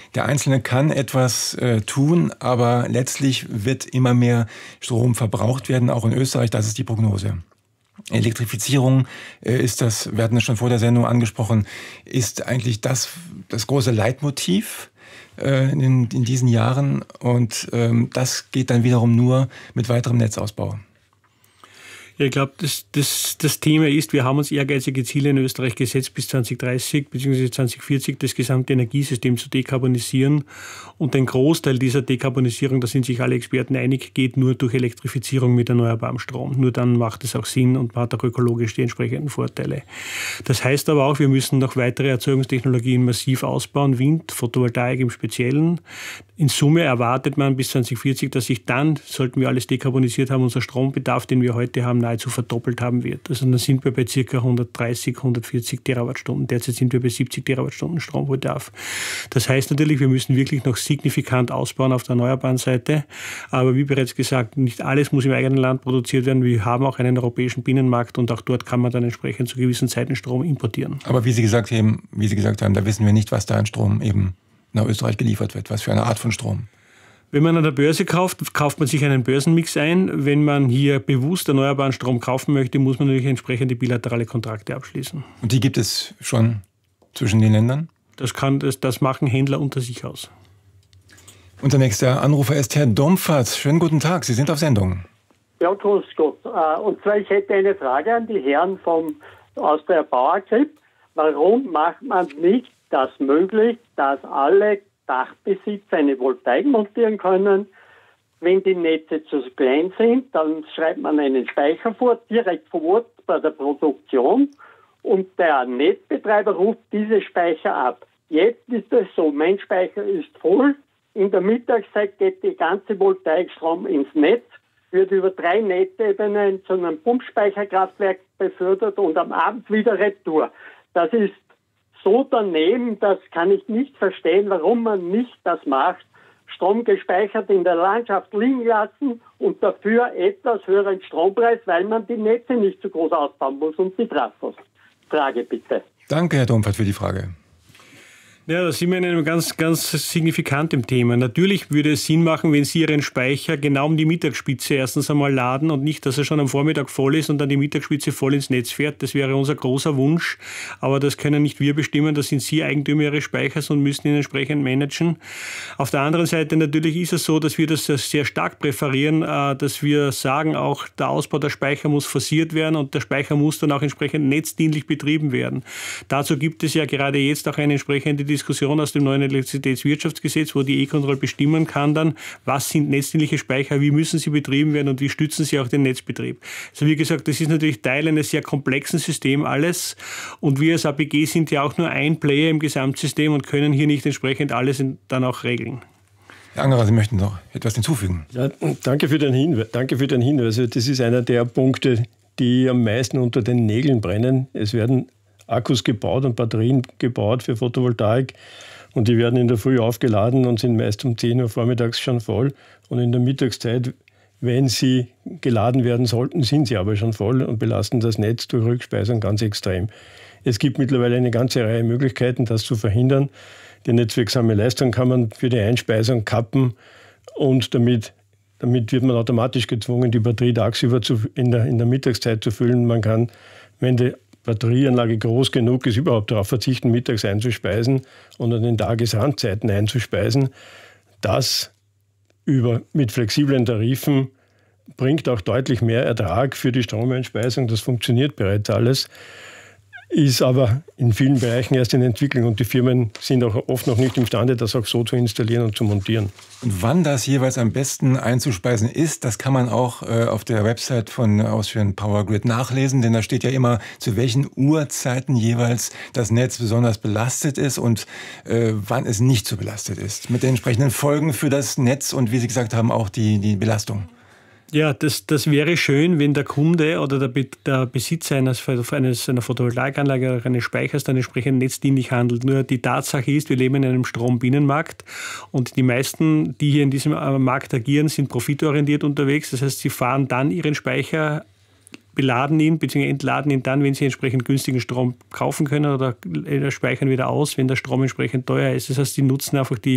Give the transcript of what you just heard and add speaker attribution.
Speaker 1: Der Einzelne kann etwas tun, aber letztlich wird immer mehr Strom verbraucht werden, auch in Österreich. Das ist die Prognose. Elektrifizierung ist das, wir hatten es schon vor der Sendung angesprochen, ist eigentlich das große Leitmotiv in diesen Jahren. Und das geht dann wiederum nur mit weiterem Netzausbau.
Speaker 2: Ja, ich glaube, das Thema ist, wir haben uns ehrgeizige Ziele in Österreich gesetzt, bis 2030 bzw. 2040 das gesamte Energiesystem zu dekarbonisieren. Und ein Großteil dieser Dekarbonisierung, da sind sich alle Experten einig, geht nur durch Elektrifizierung mit erneuerbarem Strom. Nur dann macht es auch Sinn und man hat auch ökologisch die entsprechenden Vorteile. Das heißt aber auch, wir müssen noch weitere Erzeugungstechnologien massiv ausbauen, Wind, Photovoltaik im Speziellen. In Summe erwartet man bis 2040, dass sich dann, sollten wir alles dekarbonisiert haben, unser Strombedarf, den wir heute haben, nahezu verdoppelt haben wird. Also dann sind wir bei ca. 130, 140 Terawattstunden. Derzeit sind wir bei 70 Terawattstunden Strombedarf. Das heißt natürlich, wir müssen wirklich noch signifikant ausbauen auf der erneuerbaren Seite. Aber wie bereits gesagt, nicht alles muss im eigenen Land produziert werden. Wir haben auch einen europäischen Binnenmarkt und auch dort kann man dann entsprechend zu gewissen Zeiten Strom importieren.
Speaker 1: Aber wie Sie gesagt haben, da wissen wir nicht, was da an Strom eben nach Österreich geliefert wird. Was für eine Art von Strom?
Speaker 2: Wenn man an der Börse kauft man sich einen Börsenmix ein. Wenn man hier bewusst erneuerbaren Strom kaufen möchte, muss man natürlich entsprechende bilaterale Kontrakte abschließen.
Speaker 1: Und die gibt es schon zwischen den Ländern?
Speaker 2: Das machen Händler unter sich aus.
Speaker 1: Unser nächster Anrufer ist Herr Domfert. Schönen guten Tag, Sie sind auf Sendung.
Speaker 3: Ja, grüß Gott. Und zwar, ich hätte eine Frage an die Herren aus der Bauergrip. Warum macht man nicht das möglich, dass alle Dachbesitzer eine Voltaik montieren können? Wenn die Netze zu klein sind, dann schreibt man einen Speicher vor, direkt vor Ort bei der Produktion, und der Netzbetreiber ruft diese Speicher ab. Jetzt ist es so, mein Speicher ist voll, in der Mittagszeit geht die ganze Voltaikstrom ins Netz, wird über 3 Netzebenen zu einem Pumpspeicherkraftwerk befördert und am Abend wieder retour. Das ist so daneben, das kann ich nicht verstehen, warum man nicht das macht. Strom gespeichert in der Landschaft liegen lassen und dafür etwas höheren Strompreis, weil man die Netze nicht so groß ausbauen muss und die Trafos. Frage bitte.
Speaker 1: Danke, Herr Domfert, für die Frage.
Speaker 2: Ja, da sind wir in einem ganz, ganz signifikanten Thema. Natürlich würde es Sinn machen, wenn Sie Ihren Speicher genau um die Mittagsspitze erstens einmal laden und nicht, dass er schon am Vormittag voll ist und dann die Mittagsspitze voll ins Netz fährt. Das wäre unser großer Wunsch. Aber das können nicht wir bestimmen. Da sind Sie Eigentümer Ihres Speichers und müssen ihn entsprechend managen. Auf der anderen Seite natürlich ist es so, dass wir das sehr stark präferieren, dass wir sagen, auch der Ausbau der Speicher muss forciert werden und der Speicher muss dann auch entsprechend netzdienlich betrieben werden. Dazu gibt es ja gerade jetzt auch eine entsprechende Diskussion aus dem neuen Elektrizitätswirtschaftsgesetz, wo die E-Control bestimmen kann dann, was sind netzdienliche Speicher, wie müssen sie betrieben werden und wie stützen sie auch den Netzbetrieb. Also wie gesagt, das ist natürlich Teil eines sehr komplexen Systems alles und wir als APG sind ja auch nur ein Player im Gesamtsystem und können hier nicht entsprechend alles dann auch regeln.
Speaker 1: Herr Angerer, Sie möchten noch etwas hinzufügen.
Speaker 4: Ja, danke für den Hinweis. Also das ist einer der Punkte, die am meisten unter den Nägeln brennen. Es werden Akkus gebaut und Batterien gebaut für Photovoltaik und die werden in der Früh aufgeladen und sind meist um 10 Uhr vormittags schon voll. Und in der Mittagszeit, wenn sie geladen werden sollten, sind sie aber schon voll und belasten das Netz durch Rückspeisung ganz extrem. Es gibt mittlerweile eine ganze Reihe Möglichkeiten, das zu verhindern. Die netzwirksame Leistung kann man für die Einspeisung kappen und damit wird man automatisch gezwungen, die Batterie tagsüber in der Mittagszeit zu füllen. Man kann, wenn die Batterieanlage groß genug ist, überhaupt darauf verzichten, mittags einzuspeisen und an den Tagesrandzeiten einzuspeisen. Das mit flexiblen Tarifen bringt auch deutlich mehr Ertrag für die Stromeinspeisung. Das funktioniert bereits alles, ist aber in vielen Bereichen erst in Entwicklung und die Firmen sind auch oft noch nicht imstande, das auch so zu installieren und zu montieren.
Speaker 1: Und wann das jeweils am besten einzuspeisen ist, das kann man auch auf der Website von Austrian Power Grid nachlesen, denn da steht ja immer, zu welchen Uhrzeiten jeweils das Netz besonders belastet ist und wann es nicht so belastet ist. Mit den entsprechenden Folgen für das Netz und, wie Sie gesagt haben, auch die Belastung.
Speaker 2: Ja, das wäre schön, wenn der Kunde oder der Besitzer einer Photovoltaikanlage oder eines Speichers dann entsprechend netzdienlich handelt. Nur die Tatsache ist, wir leben in einem Strombinnenmarkt und die meisten, die hier in diesem Markt agieren, sind profitorientiert unterwegs. Das heißt, sie fahren dann ihren Speicher, beladen ihn bzw. entladen ihn dann, wenn sie entsprechend günstigen Strom kaufen können oder speichern wieder aus, wenn der Strom entsprechend teuer ist. Das heißt, sie nutzen einfach die